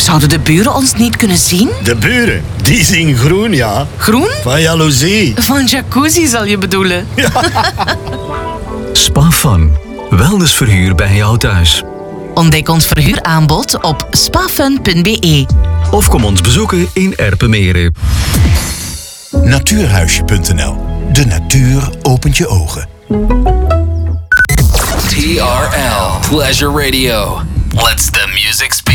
Zouden de buren ons niet kunnen zien? De buren, die zien groen, ja. Groen? Van jaloezie. Van jacuzzi zal je bedoelen. Spafun. Wellnessverhuur bij jou thuis. Ontdek ons verhuuraanbod op spafun.be. Of kom ons bezoeken in Erpenmeren. Natuurhuisje.nl. De natuur opent je ogen. TRL Pleasure Radio. Let's the music speak.